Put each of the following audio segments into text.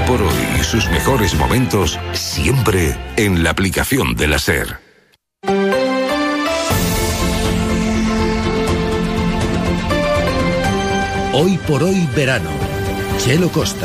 por hoy y sus mejores momentos siempre en la aplicación de la SER. Hoy por hoy verano. Chelo Costa.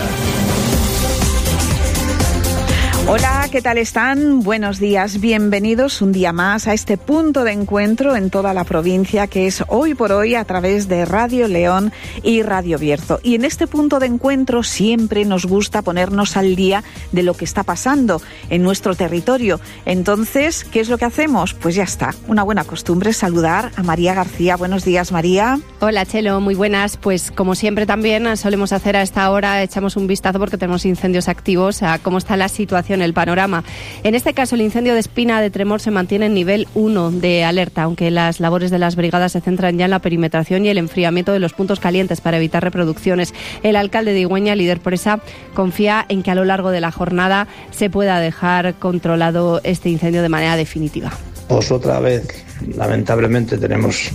Hola, ¿qué tal están? Buenos días, bienvenidos un día más a este punto de encuentro en toda la provincia que es Hoy por Hoy a través de Radio León y Radio Bierzo. Y en este punto de encuentro siempre nos gusta ponernos al día de lo que está pasando en nuestro territorio. Entonces, ¿qué es lo que hacemos? Pues ya está, una buena costumbre es saludar a María García. Buenos días, María. Hola, Chelo, muy buenas. Pues como siempre también solemos hacer a esta hora, echamos un vistazo porque tenemos incendios activos a cómo está la situación, el panorama. En este caso, el incendio de Espina de Tremor se mantiene en nivel 1 de alerta, aunque las labores de las brigadas se centran ya en la perimetración y el enfriamiento de los puntos calientes para evitar reproducciones. El alcalde de Igüeña, líder Presa, confía en que a lo largo de la jornada se pueda dejar controlado este incendio de manera definitiva. Pues otra vez, lamentablemente, tenemos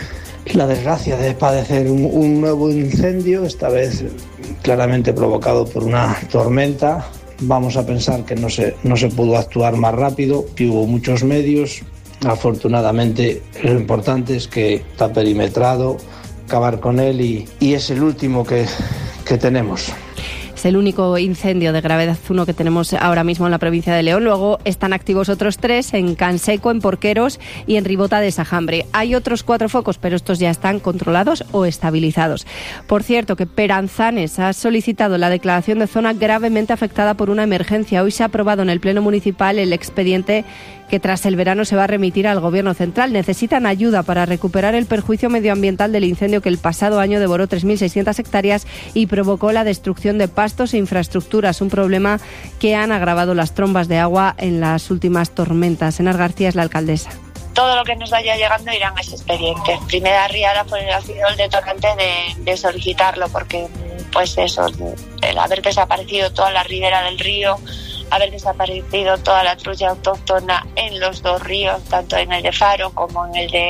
la desgracia de padecer un nuevo incendio, esta vez claramente provocado por una tormenta. Vamos a pensar que no se pudo actuar más rápido, que hubo muchos medios. Afortunadamente, lo importante es que está perimetrado, acabar con él y es el último que tenemos. Es el único incendio de gravedad 1 que tenemos ahora mismo en la provincia de León. Luego están activos otros 3 en Canseco, en Porqueros y en Ribota de Sajambre. Hay otros 4 focos, pero estos ya están controlados o estabilizados. Por cierto, que Peranzanes ha solicitado la declaración de zona gravemente afectada por una emergencia. Hoy se ha aprobado en el Pleno Municipal el expediente que tras el verano se va a remitir al Gobierno central. Necesitan ayuda para recuperar el perjuicio medioambiental del incendio que el pasado año devoró 3.600 hectáreas y provocó la destrucción de pastos e infraestructuras, un problema que han agravado las trombas de agua en las últimas tormentas. Enar García es la alcaldesa. Todo lo que nos vaya llegando irá en ese expediente. Primera riada ha sido el detonante de solicitarlo, porque pues eso, el haber desaparecido toda la ribera del río, haber desaparecido toda la trulla autóctona en los 2 ríos, tanto en el de Faro como en el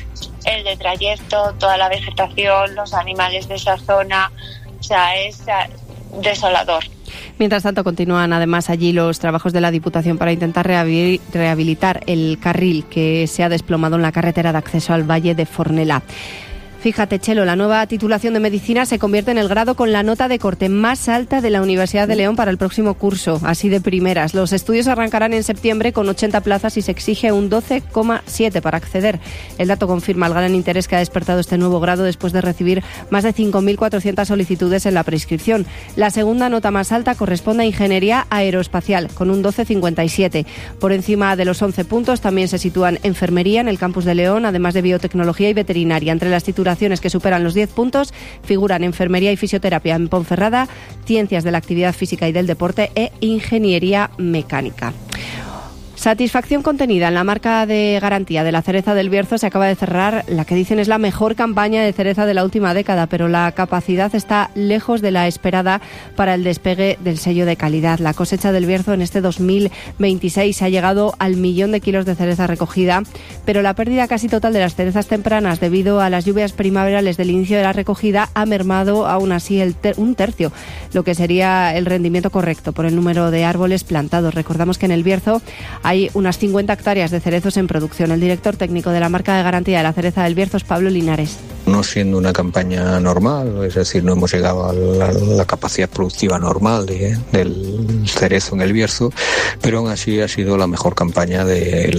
de Trayecto, toda la vegetación, los animales de esa zona, o sea, es desolador. Mientras tanto, continúan además allí los trabajos de la Diputación para intentar rehabilitar el carril que se ha desplomado en la carretera de acceso al Valle de Fornelá. Fíjate, Chelo, la nueva titulación de Medicina se convierte en el grado con la nota de corte más alta de la Universidad de León para el próximo curso, así de primeras. Los estudios arrancarán en septiembre con 80 plazas y se exige un 12,7 para acceder. El dato confirma el gran interés que ha despertado este nuevo grado después de recibir más de 5.400 solicitudes en la prescripción. La segunda nota más alta corresponde a Ingeniería Aeroespacial, con un 12,57. Por encima de los 11 puntos también se sitúan Enfermería en el campus de León, además de Biotecnología y Veterinaria. Entre las titulaciones que superan los 10 puntos figuran Enfermería y Fisioterapia en Ponferrada, Ciencias de la Actividad Física y del Deporte e Ingeniería Mecánica. Satisfacción contenida en la marca de garantía de la cereza del Bierzo. Se acaba de cerrar la que dicen es la mejor campaña de cereza de la última década, pero la capacidad está lejos de la esperada para el despegue del sello de calidad. La cosecha del Bierzo en este 2026 ha llegado al 1.000.000 de kilos de cereza recogida, pero la pérdida casi total de las cerezas tempranas debido a las lluvias primaverales del inicio de la recogida ha mermado aún así un tercio, lo que sería el rendimiento correcto por el número de árboles plantados. Recordamos que en el Bierzo hay unas 50 hectáreas de cerezos en producción. El director técnico de la marca de garantía de la cereza del Bierzo es Pablo Linares. No siendo una campaña normal, es decir, no hemos llegado a la capacidad productiva normal del cerezo en el Bierzo, pero aún así ha sido la mejor campaña de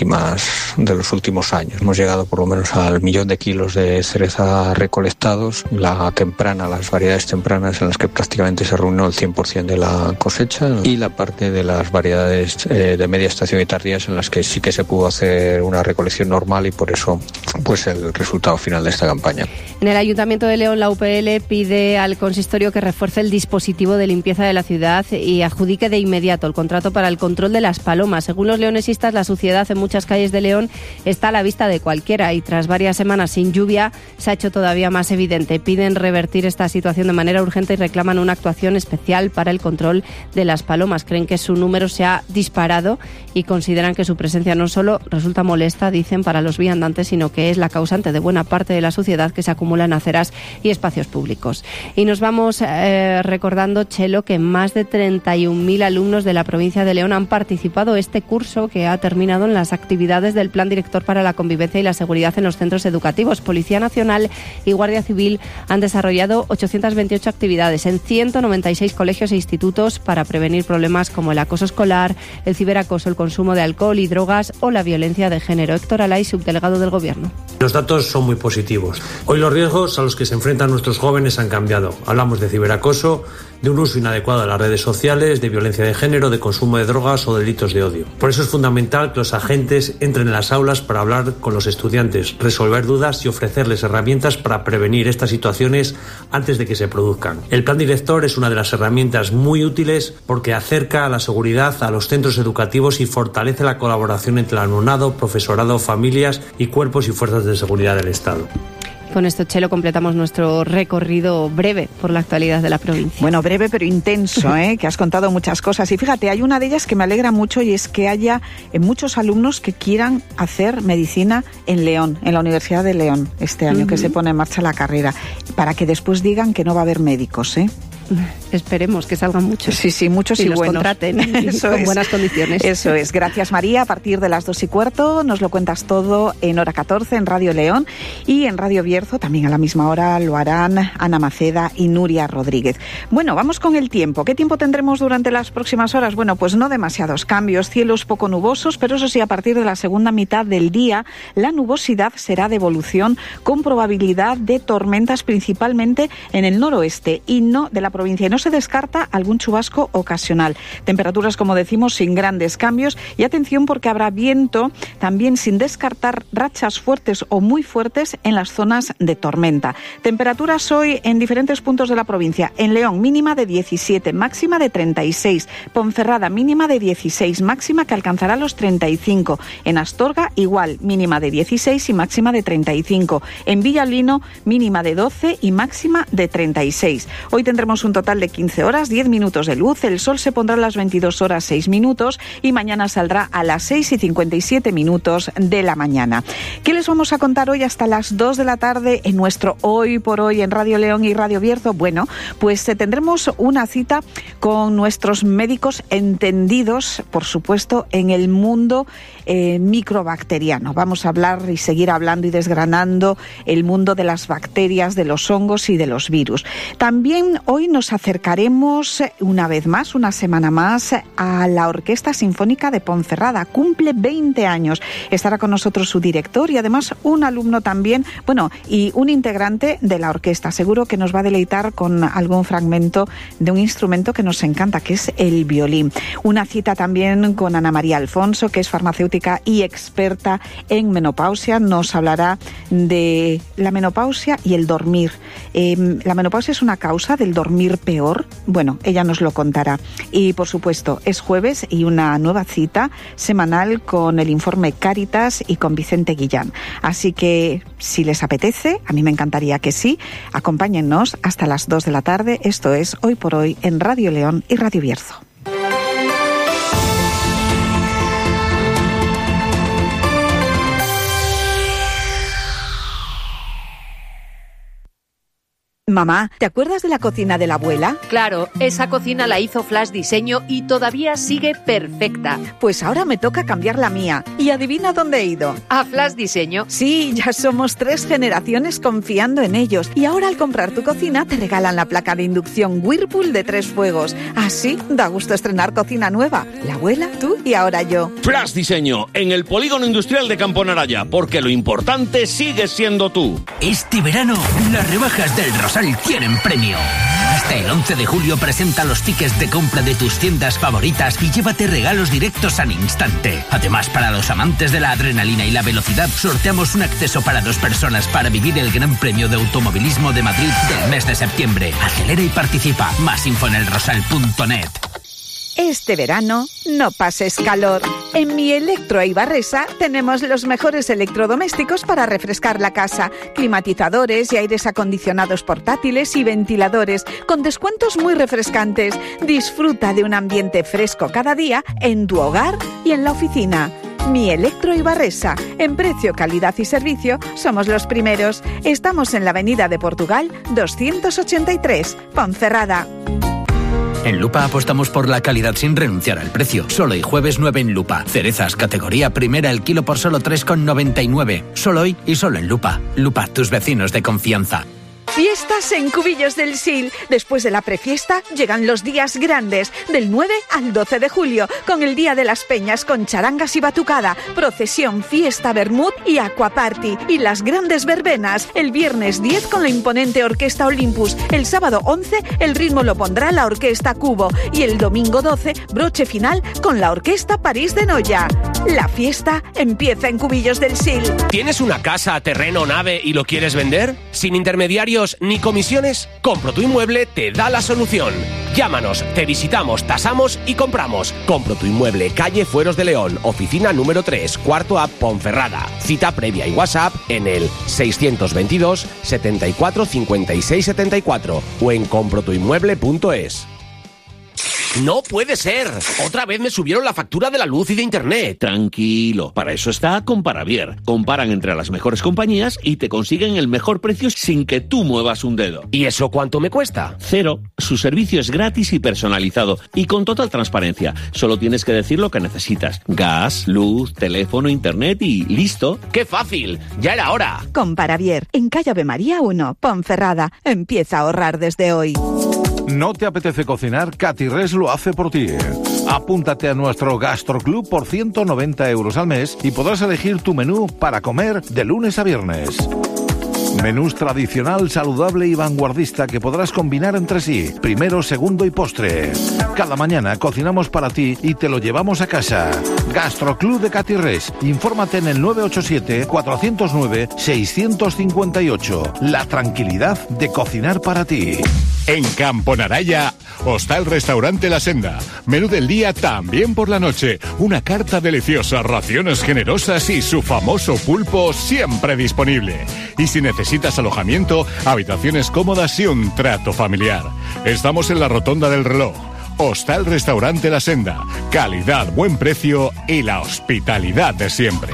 los últimos años. Hemos llegado por lo menos al 1.000.000 de kilos de cereza recolectados, las variedades tempranas en las que prácticamente se reunió el 100% de la cosecha, y la parte de las variedades de media estación y tardías en las que sí que se pudo hacer una recolección normal, y por eso pues el resultado final de esta campaña. En el Ayuntamiento de León, la UPL pide al consistorio que refuerce el dispositivo de limpieza de la ciudad y adjudique de inmediato el contrato para el control de las palomas. Según los leonesistas, la suciedad en muchas calles de León está a la vista de cualquiera y tras varias semanas sin lluvia se ha hecho todavía más evidente. Piden revertir esta situación de manera urgente y reclaman una actuación especial para el control de las palomas. Creen que su número se ha disparado y consideran que su presencia no solo resulta molesta, dicen, para los viandantes, sino que es la causante de buena parte de la suciedad que se acumula en aceras y espacios públicos. Y nos vamos recordando, Chelo, que más de 31.000 alumnos de la provincia de León han participado este curso que ha terminado en las actividades del Plan Director para la Convivencia y la Seguridad en los Centros Educativos. Policía Nacional y Guardia Civil han desarrollado 828 actividades en 196 colegios e institutos para prevenir problemas como el acoso escolar, el ciberacoso, el consumo de alcohol y drogas o la violencia de género. Héctor Alay, subdelegado del Gobierno. Los datos son muy positivos. Hoy los riesgos a los que se enfrentan nuestros jóvenes han cambiado. Hablamos de ciberacoso, de un uso inadecuado de las redes sociales, de violencia de género, de consumo de drogas o delitos de odio. Por eso es fundamental que los agentes entren en las aulas para hablar con los estudiantes, resolver dudas y ofrecerles herramientas para prevenir estas situaciones antes de que se produzcan. El Plan Director es una de las herramientas muy útiles porque acerca a la seguridad a los centros educativos y fortalece la colaboración entre el alumnado, profesorado, familias y cuerpos y fuerzas de seguridad del Estado. Con esto, Chelo, completamos nuestro recorrido breve por la actualidad de la provincia. Bueno, breve pero intenso, que has contado muchas cosas. Y fíjate, hay una de ellas que me alegra mucho y es que haya muchos alumnos que quieran hacer medicina en León, en la Universidad de León, este año que se pone en marcha la carrera, para que después digan que no va a haber médicos, Esperemos que salgan muchos. Sí, muchos y los buenos. Contraten con buenas condiciones. Eso es. Gracias, María. A partir de las 2:15 nos lo cuentas todo en Hora 14 en Radio León y en Radio Bierzo. También a la misma hora lo harán Ana Maceda y Nuria Rodríguez. Bueno, vamos con el tiempo. ¿Qué tiempo tendremos durante las próximas horas? Bueno, pues no demasiados cambios. Cielos poco nubosos, pero eso sí, a partir de la segunda mitad del día la nubosidad será de evolución con probabilidad de tormentas principalmente en el noroeste y no de la provincia, y no se descarta algún chubasco ocasional. Temperaturas, como decimos, sin grandes cambios, y atención porque habrá viento, también sin descartar rachas fuertes o muy fuertes en las zonas de tormenta. Temperaturas hoy en diferentes puntos de la provincia. En León, mínima de 17, máxima de 36. Ponferrada, mínima de 16, máxima que alcanzará los 35. En Astorga, igual, mínima de 16 y máxima de 35. En Villalbino, mínima de 12 y máxima de 36. Hoy tendremos un total de 15 horas, 10 minutos de luz. El sol se pondrá a las 22 horas 6 minutos y mañana saldrá a las 6:57 de la mañana. ¿Qué les vamos a contar hoy hasta las 2 de la tarde en nuestro Hoy por Hoy en Radio León y Radio Bierzo? Bueno, pues tendremos una cita con nuestros médicos entendidos, por supuesto, en el mundo microbacteriano. Vamos a hablar y seguir hablando y desgranando el mundo de las bacterias, de los hongos y de los virus. También hoy nos acercaremos una vez más, una semana más, a la Orquesta Sinfónica de Ponferrada. Cumple 20 años. Estará con nosotros su director y además un alumno también, y un integrante de la orquesta. Seguro que nos va a deleitar con algún fragmento de un instrumento que nos encanta, que es el violín. Una cita también con Ana María Alfonso, que es farmacéutica y experta en menopausia. Nos hablará de la menopausia y el dormir. ¿La menopausia es una causa del dormir peor? Bueno, ella nos lo contará. Y, por supuesto, es jueves y una nueva cita semanal con el informe Cáritas y con Vicente Guillán. Así que, si les apetece, a mí me encantaría que sí, acompáñennos hasta las 2 de la tarde. Esto es Hoy por Hoy en Radio León y Radio Bierzo. Mamá, ¿te acuerdas de la cocina de la abuela? Claro, esa cocina la hizo Flash Diseño y todavía sigue perfecta. Pues ahora me toca cambiar la mía. ¿Y adivina dónde he ido? ¿A Flash Diseño? Sí, ya somos 3 generaciones confiando en ellos. Y ahora al comprar tu cocina te regalan la placa de inducción Whirlpool de 3 fuegos. Así da gusto estrenar cocina nueva. La abuela, tú y ahora yo. Flash Diseño, en el Polígono Industrial de Campo Naraya, porque lo importante sigue siendo tú. Este verano, las rebajas del Rosal tienen premio. Hasta el 11 de julio presenta los tickets de compra de tus tiendas favoritas y llévate regalos directos al instante. Además, para los amantes de la adrenalina y la velocidad, sorteamos un acceso para 2 personas para vivir el Gran Premio de Automovilismo de Madrid del mes de septiembre. Acelera y participa. Más info en elrosal.net. Este verano no pases calor. En Mi Electro Ibarresa tenemos los mejores electrodomésticos para refrescar la casa, climatizadores y aires acondicionados portátiles y ventiladores, con descuentos muy refrescantes. Disfruta de un ambiente fresco cada día en tu hogar y en la oficina. Mi Electro Ibarresa. En precio, calidad y servicio somos los primeros. Estamos en la Avenida de Portugal 283, Ponferrada. En Lupa apostamos por la calidad sin renunciar al precio. Solo hoy jueves 9 en Lupa. Cerezas, categoría primera, el kilo por solo 3,99. Solo hoy y solo en Lupa. Lupa, tus vecinos de confianza. Fiestas en Cubillos del Sil. Después de la prefiesta llegan los días grandes, del 9 al 12 de julio, con el Día de las Peñas con charangas y batucada, procesión, fiesta, vermut y aquaparty. Y las grandes verbenas, el viernes 10 con la imponente Orquesta Olympus, el sábado 11 el ritmo lo pondrá la Orquesta Cubo y el domingo 12 broche final con la Orquesta París de Noya. La fiesta empieza en Cubillos del Sil. ¿Tienes una casa, terreno, nave y lo quieres vender? Sin intermediarios ni comisiones, Compro tu Inmueble te da la solución. Llámanos, te visitamos, tasamos y compramos. Compro tu Inmueble, calle Fueros de León, oficina número 3, cuarto A, Ponferrada. Cita previa y WhatsApp en el 622 74 56 74 o en comprotuinmueble.es. ¡No puede ser! Otra vez me subieron la factura de la luz y de internet. Tranquilo, para eso está Comparavier. Comparan entre las mejores compañías y te consiguen el mejor precio sin que tú muevas un dedo. ¿Y eso cuánto me cuesta? 0. Su servicio es gratis y personalizado y con total transparencia. Solo tienes que decir lo que necesitas. Gas, luz, teléfono, internet y listo. ¡Qué fácil! ¡Ya era hora! Comparavier, en calle Ave María 1, Ponferrada. Empieza a ahorrar desde hoy. ¿No te apetece cocinar? Catirres lo hace por ti. Apúntate a nuestro Gastroclub por 190 euros al mes y podrás elegir tu menú para comer de lunes a viernes. Menús tradicional, saludable y vanguardista que podrás combinar entre sí, primero, segundo y postre. Cada mañana cocinamos para ti y te lo llevamos a casa. Gastroclub de Catirres. Infórmate en el 987-409-658. La tranquilidad de cocinar para ti. En Campo Naraya, Hostal Restaurante La Senda. Menú del día también por la noche. Una carta deliciosa, raciones generosas y su famoso pulpo siempre disponible. Y si necesitas alojamiento, habitaciones cómodas y un trato familiar. Estamos en la Rotonda del Reloj. Hostal Restaurante La Senda. Calidad, buen precio y la hospitalidad de siempre.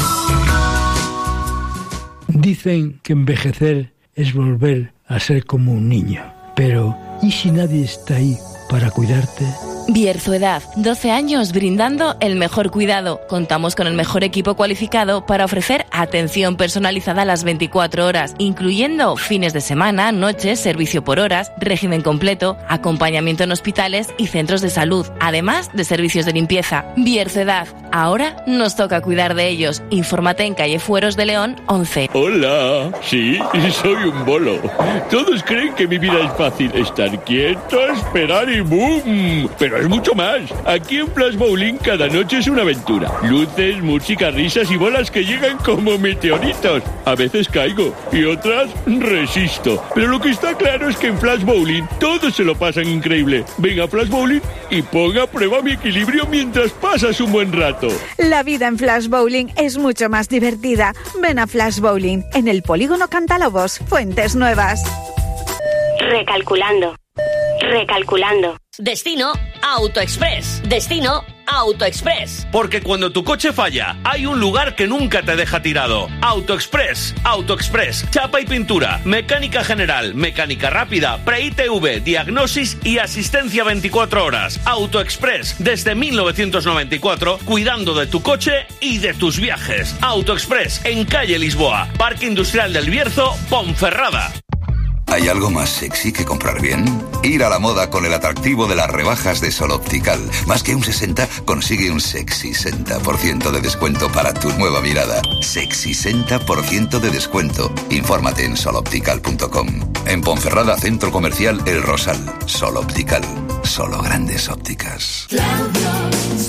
Dicen que envejecer es volver a ser como un niño. Pero, ¿y si nadie está ahí para cuidarte? Bierzo-Edad, 12 años brindando el mejor cuidado. Contamos con el mejor equipo cualificado para ofrecer atención personalizada a las 24 horas, incluyendo fines de semana, noches, servicio por horas, régimen completo, acompañamiento en hospitales y centros de salud, además de servicios de limpieza. Bierzo-Edad, ahora nos toca cuidar de ellos. Infórmate en calle Fueros de León 11. Hola, sí, soy un bolo. Todos creen que mi vida es fácil, estar quieto, esperar y ¡boom! Pero es mucho más. Aquí en Flash Bowling cada noche es una aventura. Luces, música, risas y bolas que llegan como meteoritos. A veces caigo y otras resisto. Pero lo que está claro es que en Flash Bowling todos se lo pasan increíble. Ven a Flash Bowling y ponga a prueba mi equilibrio mientras pasas un buen rato. La vida en Flash Bowling es mucho más divertida. Ven a Flash Bowling en el Polígono Cantalobos, Fuentes Nuevas. Recalculando. Destino AutoExpress. Destino AutoExpress. Porque cuando tu coche falla, hay un lugar que nunca te deja tirado. AutoExpress. AutoExpress. Chapa y pintura, mecánica general, mecánica rápida, pre-ITV, diagnosis y asistencia 24 horas. AutoExpress. Desde 1994, cuidando de tu coche y de tus viajes. AutoExpress. En calle Lisboa, Parque Industrial del Bierzo, Ponferrada. ¿Hay algo más sexy que comprar bien? Ir a la moda con el atractivo de las rebajas de Sol Optical. Más que un 60, consigue un sexy 60% de descuento para tu nueva mirada. Sexy 60% de descuento. Infórmate en soloptical.com. En Ponferrada, Centro Comercial El Rosal. Sol Optical. Solo grandes ópticas.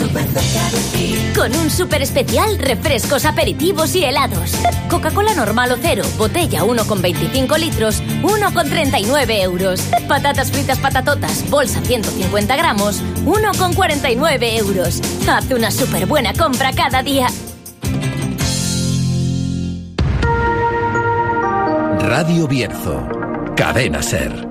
súper cerca de ti. Con un súper especial, refrescos, aperitivos y helados. Coca-Cola normal o cero, botella 1,25 litros, 1,39 euros. Patatas fritas patatotas, bolsa 150 gramos, 1,49 euros. Haz una súper buena compra cada día. Radio Bierzo, Cadena SER.